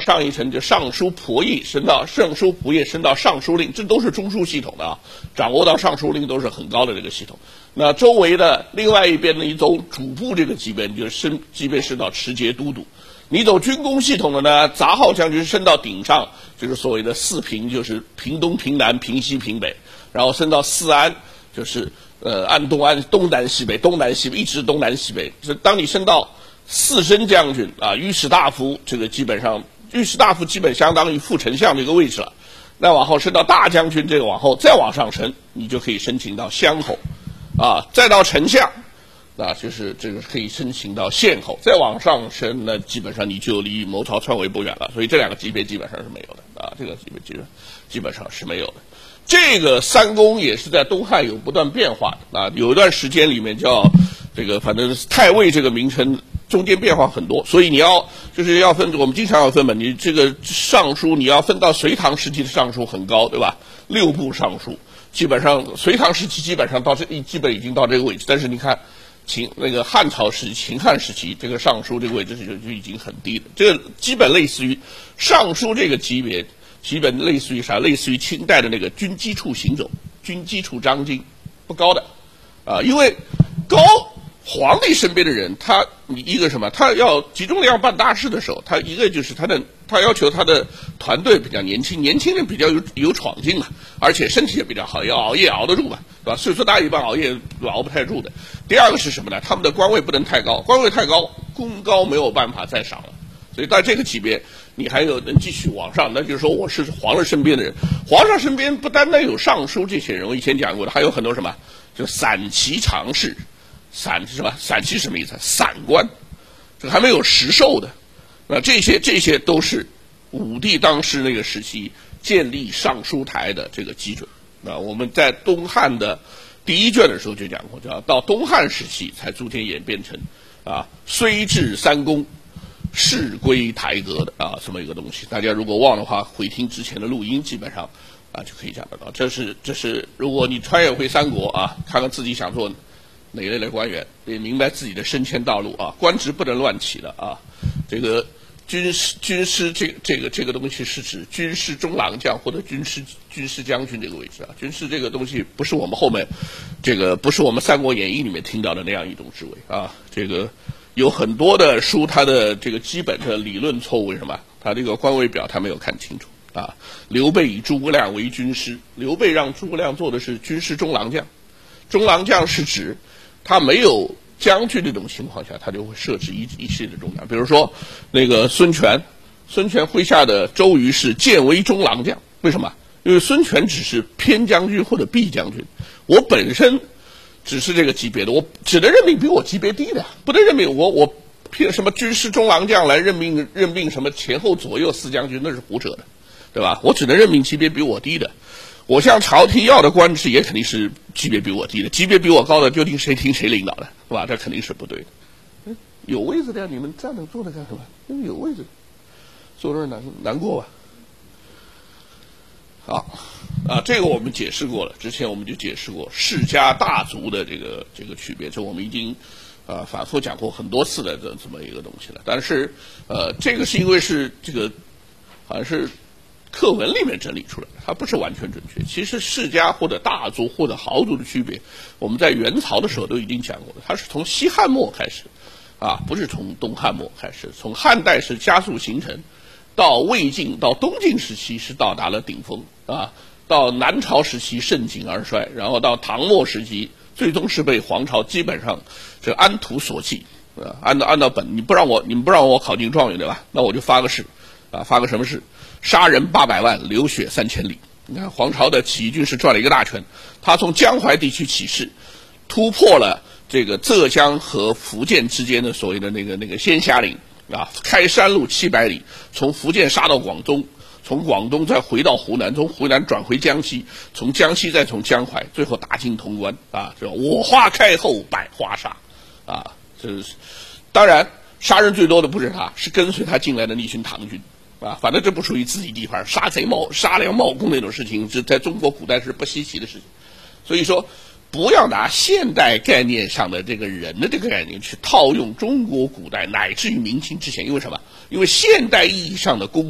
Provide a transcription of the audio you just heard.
上一层，就尚书仆役升到尚书令，这都是中书系统的啊，掌握到尚书令都是很高的这个系统。那周围的另外一边呢，你走主簿这个级别，你就级别升到持节都督。你走军工系统的呢，杂号将军升到顶上，就是所谓的四平，就是平东、平南、平西、平北，然后升到四安，就是安东安东南西北，一直东南西北。当你升到四升将军啊，御史大夫，这个基本上御史大夫基本相当于副丞相这个位置了。那往后升到大将军，这个再往上升，你就可以申请到乡侯，啊，再到丞相。啊，就是这个可以申请到县侯，再往上升，那基本上你就离谋朝篡位不远了。所以这两个级别基本上是没有的啊，这个级别基本上是没有的。这个三公也是在东汉有不断变化的啊，有一段时间里面叫这个，反正太尉这个名称中间变化很多，所以你要分，我们经常要分嘛，你这个尚书你要分到隋唐时期的尚书很高，对吧？6部尚书，基本上隋唐时期基本上基本已经到这个位置，但是你看。汉朝时秦汉时期，这个尚书这个位置就已经很低了。这个基本类似于尚书这个级别，基本类似于啥？类似于清代的那个军机处行走、军机处张京，不高的啊。因为皇帝身边的人，你一个什么？他要集中力量办大事的时候，他一个就是他要求他的团队比较年轻人比较有闯劲嘛，而且身体也比较好，要熬夜熬得住嘛，对吧？岁数大一般熬夜熬不太住的。第二个是什么呢？他们的官位不能太高，官位太高，功高没有办法再赏了。所以到这个级别，你还有能继续往上，那就是说我是皇上身边的人。皇上身边不单单有尚书这些人，我以前讲过的，还有很多什么，就散骑常侍。散是什么？散骑什么意思？散官，这还没有实授的。那这些都是武帝当时那个时期建立尚书台的这个基准。那我们在东汉的第一卷的时候就讲过，叫到东汉时期才逐渐演变成虽至三公，事归台阁的这么一个东西。大家如果忘的话，回听之前的录音，基本上就可以讲得到。这是如果你穿越回三国看看自己想做哪一类的官员，也明白自己的升迁道路官职不能乱起的这个军师这个东西是指军师中郎将或者军师将军这个位置军师这个东西不是我们后面不是我们《三国演义》里面听到的那样一种职位这个有很多的书，它的这个基本的理论错误为什么？它这个官位表它没有看清楚刘备以诸葛亮为军师，刘备让诸葛亮做的是军师中郎将，中郎将是指他没有将军这种情况下，他就会设置一系列的中将，比如说那个孙权麾下的周瑜是荐为中郎将，为什么？因为孙权只是偏将军或者弼将军，我本身只是这个级别的，我只能任命比我级别低的，不能任命我偏什么军师中郎将来任命什么前后左右四将军，那是胡扯的，对吧？我只能任命级别比我低的。我向朝廷要的官职也肯定是级别比我低的，级别比我高的究竟谁听谁领导的，是吧？这肯定是不对的。有位子的，你们站着坐着干什么？因为有位子，坐这儿难过吧？好，这个我们解释过了，之前我们就解释过世家大族的这个区别，这我们已经反复讲过很多次的这么一个东西了。但是这个是因为是这个好像是课文里面整理出来的，它不是完全准确。其实世家或者大族或者豪族的区别，我们在元朝的时候都已经讲过了。它是从西汉末开始，不是从东汉末开始。从汉代是加速形成，到魏晋到东晋时期是到达了顶峰到南朝时期盛景而衰，然后到唐末时期，最终是被黄巢基本上这安土所弃按照本，你们不让我考进状元对吧？那我就发个誓发个什么誓？杀人800万，流血3000里。你看黄巢的起义军是转了一个大圈，他从江淮地区起事，突破了这个浙江和福建之间的所谓的那个仙霞岭开山路700里，从福建杀到广东，从广东再回到湖南，从湖南转回江西，从江西再从江淮，最后打进潼关这我花开后百花杀这是当然杀人最多的不是他，是跟随他进来的那群唐军反正这不属于自己地盘，杀良冒功那种事情，这在中国古代是不稀奇的事情。所以说，不要拿现代概念上的这个人的这个概念去套用中国古代乃至于明清之前，因为什么？因为现代意义上的公